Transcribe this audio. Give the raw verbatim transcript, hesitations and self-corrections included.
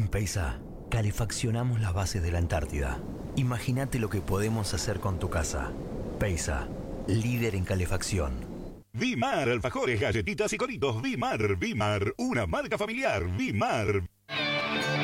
Peisa, calefaccionamos las bases de la Antártida. Imagínate lo que podemos hacer con tu casa. Peisa, líder en calefacción. Vimar, alfajores, galletitas y coritos. Vimar, Vimar, una marca familiar. Vimar.